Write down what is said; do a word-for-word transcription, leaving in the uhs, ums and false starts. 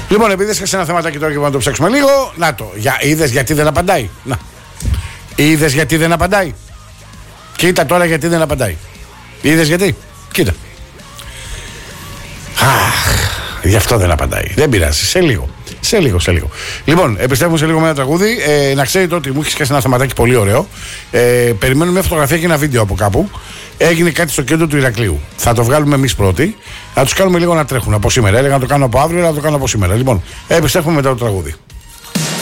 Λοιπόν, επειδή είσαι σε ένα θεματάκι τώρα και μπορούμε να το ψάξουμε λίγο. Να το. Για, είδες γιατί δεν απαντάει. Να. Είδες γιατί δεν απαντάει. Κοίτα τώρα γιατί δεν απαντάει. Είδες γιατί. Κοίτα. Αχ, γι' αυτό δεν απαντάει. Δεν πειράζει. Σε λίγο. Σε λίγο, σε λίγο. Λοιπόν, επιστρέφουμε σε λίγο με ένα τραγούδι. Ε, να ξέρετε ότι μου έχει σκάσει ένα θεματάκι πολύ ωραίο. Ε, περιμένουμε μια φωτογραφία και ένα βίντεο από κάπου. Έγινε κάτι στο κέντρο του Ηρακλείου. Θα το βγάλουμε εμείς πρώτοι. Να τους κάνουμε λίγο να τρέχουν από σήμερα. Έλεγα να το κάνω από αύριο, αλλά να το κάνω από σήμερα. Λοιπόν, επιστρέφουμε μετά το τραγούδι.